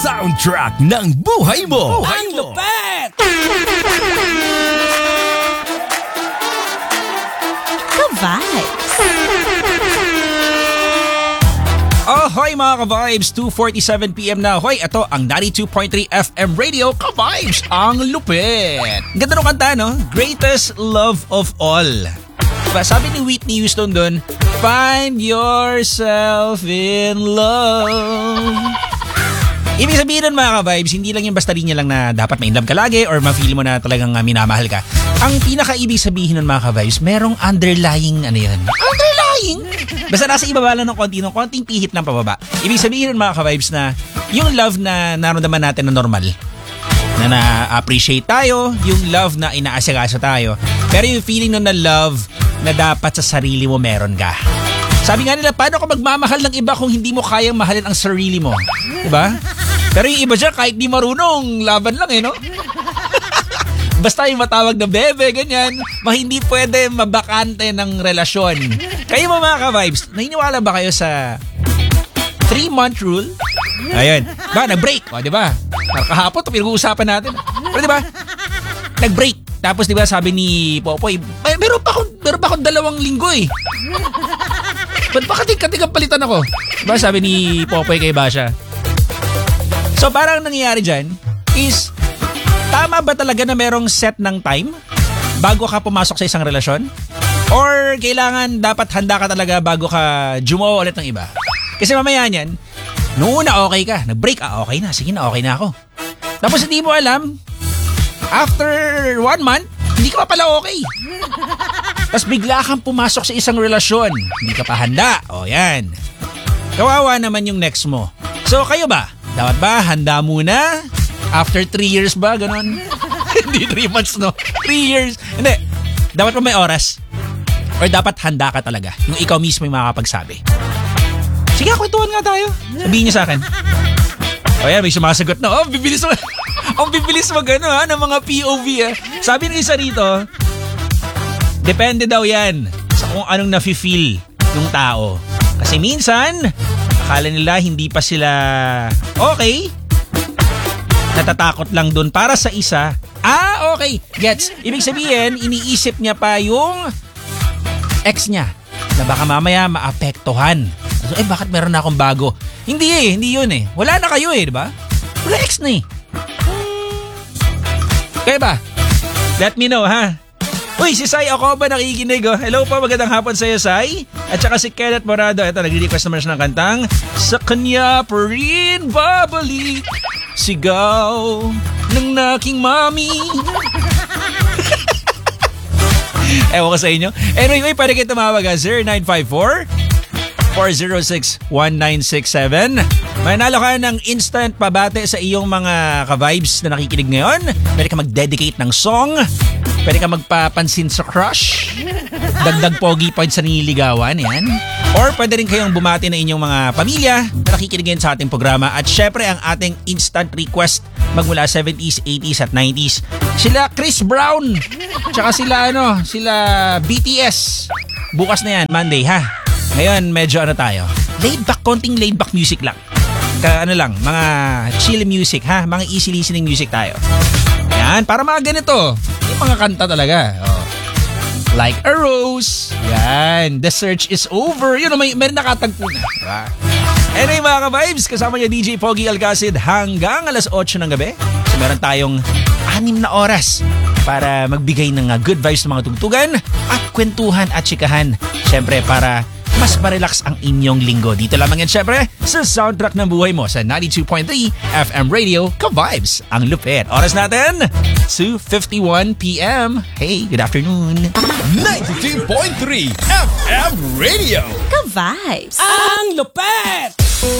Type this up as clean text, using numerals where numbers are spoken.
soundtrack ng buhay mo. Ang lupet! Ka-vibes! Ahoy mga ka-vibes! 2:47pm na. Hoy, ito ang 92.3 FM Radio Ka-vibes! Ang lupet! Ganda nung kanta, no? Greatest love of all. Diba, sabi ni Whitney Houston dun, find yourself in love. Ibig sabihin nun mga ka-vibes, hindi lang yung basta linya lang na dapat ma-inlove ka lagi or ma-feel mo na talagang minamahal ka. Ang pinaka-ibig sabihin nun mga ka-vibes, merong underlying ano yun? Underlying? Basta nasa ibaba lang ng konting pihit ng pababa. Ibig sabihin nun mga ka-vibes na yung love na naramdaman natin na normal, na na-appreciate tayo, yung love na inaasikaso tayo, pero yung feeling nun na love na dapat sa sarili mo meron ka. Sabi nga nila, paano ka magmamahal ng iba kung hindi mo kayang mahalin ang sarili mo? Diba? Pero yung iba dyan, kahit di marunong, laban lang no? Basta yung matawag na bebe, ganyan, hindi pwede mabakante ng relasyon. Kayo mga ka-vibes, naniniwala ba kayo sa 3-month rule? Ayun. Ba, nag-break. O, diba? Kahapon, ito pinag-uusapan natin. Pero diba? Nag-break. Tapos diba sabi ni Popoy, meron pa akong 2 linggo eh. Ba't ba kating palitan ako? Diba sabi ni Popoy kay Basha? So parang nangyayari dyan is, tama ba talaga na merong set ng time bago ka pumasok sa isang relasyon? Or kailangan dapat handa ka talaga bago ka jumawa ulit ng iba? Kasi mamaya niyan, noong una okay ka, nag-break, okay na, sige na, okay na ako. Tapos hindi mo alam, after 1 month, hindi ka pa pala okay. Tapos bigla kang pumasok sa isang relasyon, hindi ka pa handa. O yan. Kawawa naman yung next mo. So kayo ba? Dapat ba handa muna? After 3 years ba? Ganon? Hindi 3 months, no? 3 years. Hindi. Dapat ba may oras? Or dapat handa ka talaga? Yung ikaw mismo yung makakapagsabi. Sige, kwentuhan nga tayo. Sabihin niyo sa akin. O yan, may sumasagot na. Oh, bibilis mo. Ang bibilis mo gano'n ng mga POV. Sabi ng isa rito, depende daw yan sa kung anong nafe-feel yung tao. Kasi minsan, akala nila hindi pa sila okay. Natatakot lang dun para sa isa. Okay. Gets. Ibig sabihin, iniisip niya pa yung ex niya na baka mamaya maapektuhan. So, bakit meron na akong bago? Hindi yun eh. Wala na kayo di ba? Wala ex na eh. Kaya ba? Let me know, ha? Uy, si Sai ako ba nakikinig, oh? Hello po, magandang hapon sa'yo, Sai. At saka si Kenneth Morado. Ito, nag-request naman siya ng kantang Sa Kanya Pa Rin Babalik Sigaw ng Naking Mami. Ewan ko sa inyo. Anyway, pwede kayo tumawag 0954-406-1967. Manalo ka ng instant pabate sa iyong mga ka-vibes na nakikinig ngayon. Pwede ka mag-dedicate ng song. Pwede ka magpapansin sa crush. Dagdag pogi points sa nililigawan. Yan. Or pwede rin kayong bumati na inyong mga pamilya na nakikinig ngayon sa ating programa. At syempre ang ating instant request magmula 70s, 80s at 90s. Sila Chris Brown. Tsaka sila BTS. Bukas na yan, Monday ha. Ngayon medyo tayo. Konting laid back music lang. Mga chill music ha. Mga easy listening music tayo. Yan, para mga ganito. Yung mga kanta talaga. Like a Rose. Yan, The Search Is Over. Yun, may nakatagpo na. Diba? Anyway mga ka-vibes, kasama niya DJ Pogi Alcacid hanggang alas 8 ng gabi. So meron tayong 6 na oras para magbigay ng good vibes ng mga tugtugan at kwentuhan at chikahan. Siyempre para mas ma-relax ang inyong linggo. Dito lamang yan syempre sa soundtrack ng buhay mo sa 92.3 FM Radio Ka-Vibes. Ang lupit. Oras natin, 2:51 p.m. Hey, good afternoon. 92.3 FM Radio Ka-vibes! Ang lupit!